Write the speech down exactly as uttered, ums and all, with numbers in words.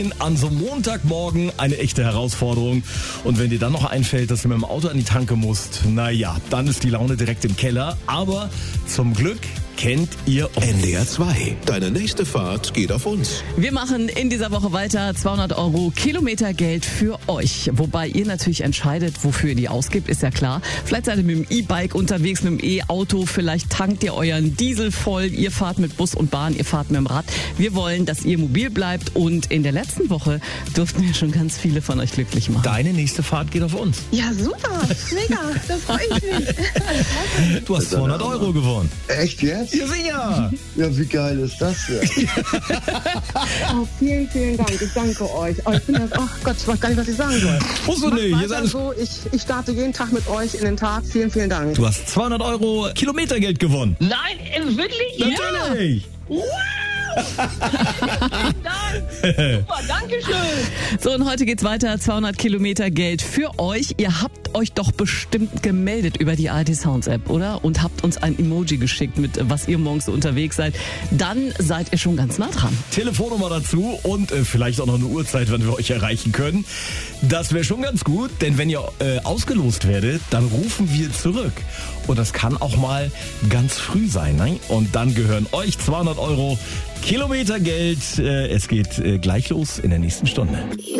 An so einem Montagmorgen eine echte Herausforderung. Und wenn dir dann noch einfällt, dass du mit dem Auto an die Tanke musst, naja, dann ist die Laune direkt im Keller. Aber zum Glück kennt ihr uns. N D R zwei. Deine nächste Fahrt geht auf uns. Wir machen in dieser Woche weiter zweihundert Euro Kilometergeld für euch. Wobei ihr natürlich entscheidet, wofür ihr die ausgibt, ist ja klar. Vielleicht seid ihr mit dem E-Bike unterwegs, mit dem E-Auto. Vielleicht tankt ihr euren Diesel voll. Ihr fahrt mit Bus und Bahn, ihr fahrt mit dem Rad. Wir wollen, dass ihr mobil bleibt. Und in der letzten Woche durften wir schon ganz viele von euch glücklich machen. Deine nächste Fahrt geht auf uns. Ja, super. Mega. Da freue ich mich. Du hast zweihundert Euro gewonnen. Echt jetzt? Ja, sicher. Ja, wie geil ist das denn? Oh, vielen, vielen Dank. Ich danke euch. Oh, ich bin das, oh Gott, ich weiß gar nicht, was ich sagen soll. Musst du Macht nicht. Hier ist weiter alles. so. Ich, ich starte jeden Tag mit euch in den Tag. Vielen, vielen Dank. Du hast zweihundert Euro Kilometergeld gewonnen. Nein, äh, wirklich? Natürlich. Ja. Wow! Vielen Dank. Super, danke schön. So, und heute geht's weiter. zweihundert Kilometer Geld für euch. Ihr habt euch doch bestimmt gemeldet über die A R D Sounds App, oder? Und habt uns ein Emoji geschickt, mit was ihr morgens so unterwegs seid. Dann seid ihr schon ganz nah dran. Telefonnummer dazu und äh, vielleicht auch noch eine Uhrzeit, wann wir euch erreichen können. Das wäre schon ganz gut, denn wenn ihr äh, ausgelost werdet, dann rufen wir zurück. Und das kann auch mal ganz früh sein, ne? Und dann gehören euch zweihundert Euro Kilometergeld. Äh, es geht äh, gleich los in der nächsten Stunde.